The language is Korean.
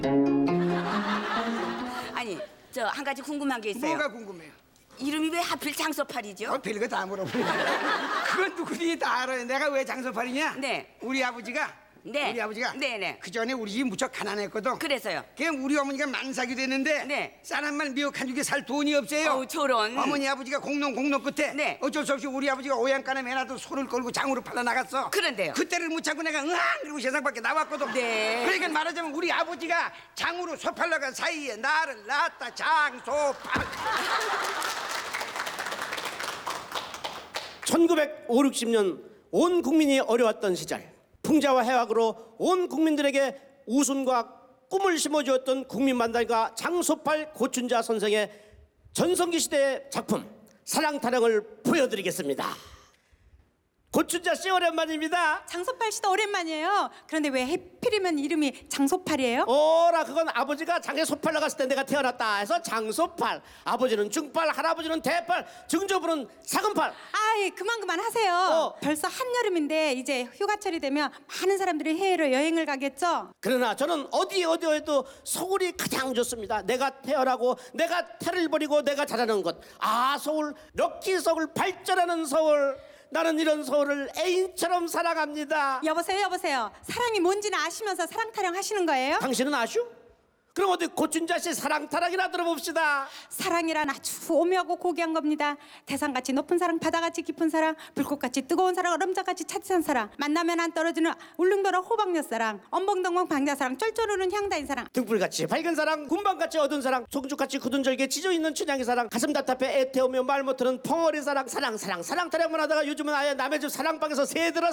아니, 저 한 가지 궁금한 게 있어요. 뭐가 궁금해요? 이름이 왜 하필 장소팔이죠? 별거 다 물어보네. 그건 누구니 다 알아요. 내가 왜 장소팔이냐? 네. 우리 아버지가 네. 우리 아버지가 네네. 그 전에 우리 집 무척 가난했거든. 그래서요. 그냥 우리 어머니가 만삭이 됐는데 네. 싼한 말 미역 한 죽에 살 돈이 없어요. 어우, 저런. 어머니 아버지가 공농 끝에 네. 어쩔 수 없이 우리 아버지가 오양간에 매나도 소를 걸고 장으로 팔아 나갔어. 그런데요. 그때를 못 참고 내가 응앙 그리고 세상 밖에 나왔거든. 네. 그러니까 말하자면 우리 아버지가 장으로 소 팔러 간 사이에 나를 낳았다. 장소팔. 1950, 60년 온 국민이 어려웠던 시절 풍자와 해학으로 온 국민들에게 웃음과 꿈을 심어주었던 국민만달가 장소팔 고춘자 선생의 전성기 시대의 작품 사랑타령을 보여드리겠습니다. 고춘자 씨 오랜만입니다. 장소팔 씨도 오랜만이에요. 그런데 왜 해필이면 이름이 장소팔이에요? 오라 그건 아버지가 장에 소팔 나갔을 때 내가 태어났다 해서 장소팔. 아버지는 중팔, 할아버지는 대팔, 증조부는 사금팔. 아이 그만 하세요. 벌써 한여름인데 이제 휴가철이 되면 많은 사람들이 해외로 여행을 가겠죠? 그러나 저는 어디에도 서울이 가장 좋습니다. 내가 태어나고 내가 태를 버리고 내가 자라는 곳. 아 서울, 럭키 서울, 발전하는 서울. 나는 이런 서울을 애인처럼 사랑합니다. 여보세요. 사랑이 뭔지는 아시면서 사랑 타령 하시는 거예요? 당신은 아슈? 그럼 어디 고춘자 씨 사랑 타령이나 들어봅시다. 사랑이란 아주 오묘하고 고귀한 겁니다. 태산같이 높은 사랑, 바다같이 깊은 사랑, 불꽃같이 뜨거운 사랑, 얼음장같이 차디찬 사랑, 만나면 안 떨어지는 울릉도로 호박엿 사랑, 엄봉동봉 방자사랑, 쫄쫄우는 향다인 사랑. 등불같이 밝은 사랑, 군밤같이 어두운 사랑, 송죽같이 굳은 절개 지져있는 춘향의 사랑, 가슴 답답해 애태우며 말 못하는 펑어리 사랑, 사랑 타령만 하다가 요즘은 아예 남의 집 사랑방에서 새들어